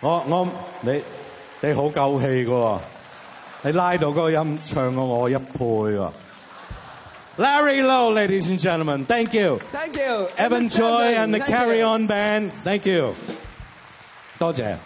你好夠氣㗎喎，你拉到嗰個音唱過我1倍喎。Larry Lowe, ladies and gentlemen, thank you. Thank you. Evan Choi and the Carry On Band, thank you. 多謝。